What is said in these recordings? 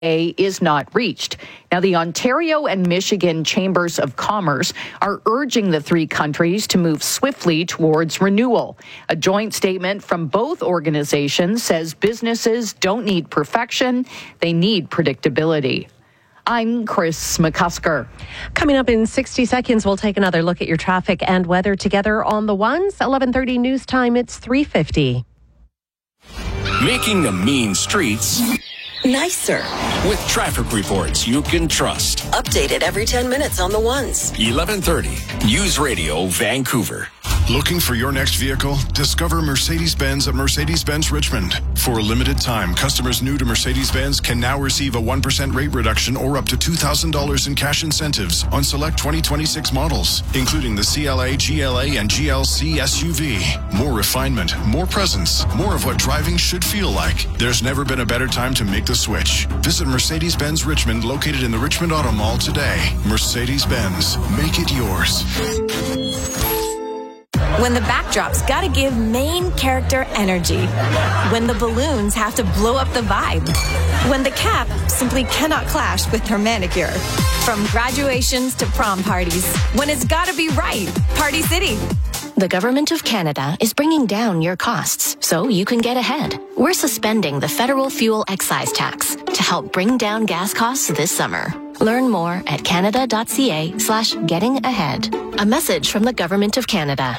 is not reached. Now, the Ontario and Michigan Chambers of Commerce are urging the three countries to move swiftly towards renewal. A joint statement from both organizations says businesses don't need perfection, they need predictability. I'm Chris McCusker. Coming up in 60 seconds, we'll take another look at your traffic and weather together on the ones. 11:30 news time, it's 3:50. Making the mean streets nicer with traffic reports you can trust. Updated every 10 minutes on the ones. 11:30 News Radio Vancouver. Looking for your next vehicle? Discover Mercedes-Benz at Mercedes-Benz Richmond. For a limited time, customers new to Mercedes-Benz can now receive a 1% rate reduction or up to $2,000 in cash incentives on select 2026 models, including the CLA, GLA, and GLC SUV. More refinement, more presence, more of what driving should feel like. There's never been a better time to make the switch. Visit Mercedes-Benz Richmond, located in the Richmond Auto Mall today. Mercedes-Benz, make it yours. When the backdrop's gotta give main character energy. When the balloons have to blow up the vibe. When the cap simply cannot clash with her manicure. From graduations to prom parties. When it's gotta be right. Party City. The Government of Canada is bringing down your costs so you can get ahead. We're suspending the federal fuel excise tax to help bring down gas costs this summer. Learn more at canada.ca/gettingahead. A message from the Government of Canada.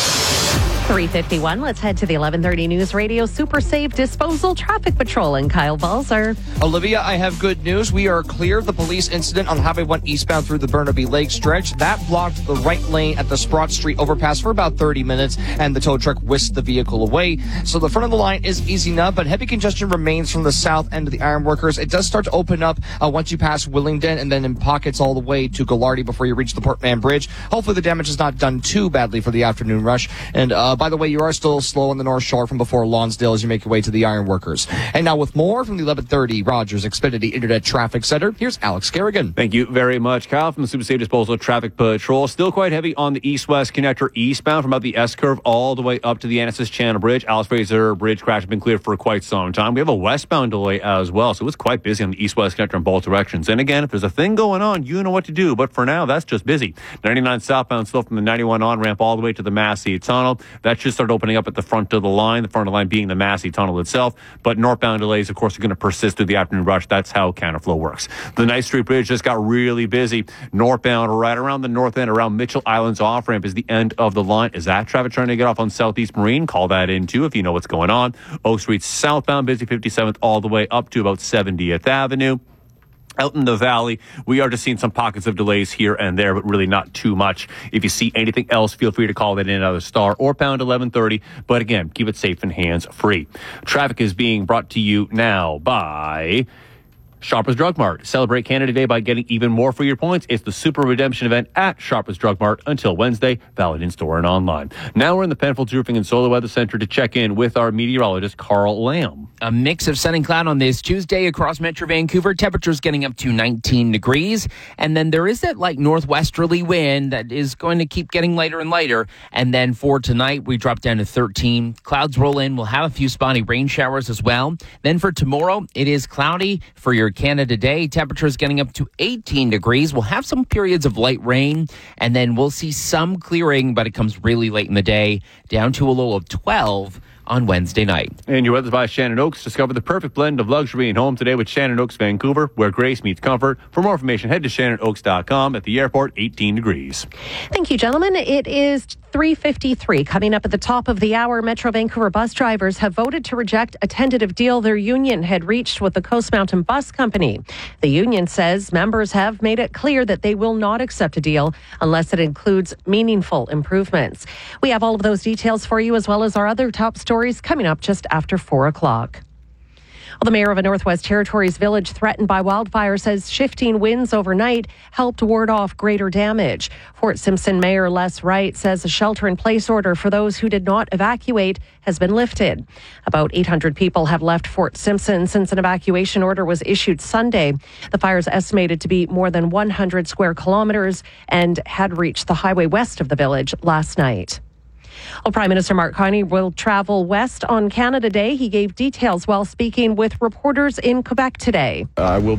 3:51. Let's head to the 11:30 News Radio Super Safe Disposal Traffic Patrol and Kyle Balzer. Olivia, I have good news. We are clear of the police incident on Highway 1 eastbound through the Burnaby Lake stretch. That blocked the right lane at the Sprott Street overpass for about 30 minutes, and the tow truck whisked the vehicle away. So the front of the line is easy enough, but heavy congestion remains from the south end of the Ironworkers. It does start to open up once you pass Willingdon, and then in pockets all the way to Gallardi before you reach the Port Mann Bridge. Hopefully the damage is not done too badly for the afternoon rush. And by the way, you are still slow on the North Shore from before Lonsdale as you make your way to the Ironworkers. And now with more from the 11:30 Rogers Xfinity Internet Traffic Center, here's Alex Kerrigan. Thank you very much, Kyle, from the Super Safe Disposal Traffic Patrol. Still quite heavy on the east-west connector eastbound from about the S-curve all the way up to the Annacis Channel Bridge. Alice Fraser Bridge crash has been cleared for quite some time. We have a westbound delay as well, so it's quite busy on the east-west connector in both directions. And again, if there's a thing going on, you know what to do. But for now, that's just busy. 99 southbound still from the 91 on-ramp all the way to the Massey Tunnel. That should start opening up at the front of the line being the Massey Tunnel itself. But northbound delays, of course, are going to persist through the afternoon rush. That's how counterflow works. The Ninth Street Bridge just got really busy. Northbound, right around the north end, around Mitchell Island's off-ramp is the end of the line. Is that traffic trying to get off on Southeast Marine? Call that in, too, if you know what's going on. Oak Street southbound, busy 57th all the way up to about 70th Avenue. Out in the valley, we are just seeing some pockets of delays here and there, but really not too much. If you see anything else, feel free to call that in either star or pound 1130. But again, keep it safe and hands-free. Traffic is being brought to you now by Shoppers Drug Mart. Celebrate Canada Day by getting even more for your points. It's the Super Redemption event at Shoppers Drug Mart until Wednesday, valid in store and online. Now we're in the Penfolds Roofing and Solar Weather Center to check in with our meteorologist, Carl Lamb. A mix of sun and cloud on this Tuesday across Metro Vancouver. Temperatures getting up to 19 degrees. And then there is that northwesterly wind that is going to keep getting lighter and lighter. And then for tonight, we drop down to 13. Clouds roll in. We'll have a few spotty rain showers as well. Then for tomorrow, it is cloudy for your Canada Day. Temperatures getting up to 18 degrees. We'll have some periods of light rain, and then we'll see some clearing, but it comes really late in the day, down to a low of 12 on Wednesday night. And your weather's by Shannon Oaks. Discover the perfect blend of luxury and home today with Shannon Oaks Vancouver, where grace meets comfort. For more information, head to shannonoaks.com. At the airport, 18 degrees. Thank you, gentlemen. It is 3:53. Coming up at the top of the hour, Metro Vancouver bus drivers have voted to reject a tentative deal their union had reached with the Coast Mountain Bus Company. The union says members have made it clear that they will not accept a deal unless it includes meaningful improvements. We have all of those details for you, as well as our other top stories coming up just after 4 o'clock. Well, the mayor of a Northwest Territories village threatened by wildfire says shifting winds overnight helped ward off greater damage. Fort Simpson Mayor Les Wright says a shelter-in-place order for those who did not evacuate has been lifted. About 800 people have left Fort Simpson since an evacuation order was issued Sunday. The fire is estimated to be more than 100 square kilometers and had reached the highway west of the village last night. Well, Prime Minister Mark Carney will travel west on Canada Day. He gave details while speaking with reporters in Quebec today. I will